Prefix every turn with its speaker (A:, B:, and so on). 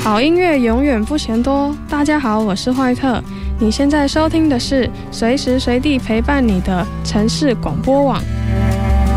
A: 好音乐永远不嫌多。大家好，我是坏特。你现在收听的是随时随地陪伴你的城市广播网。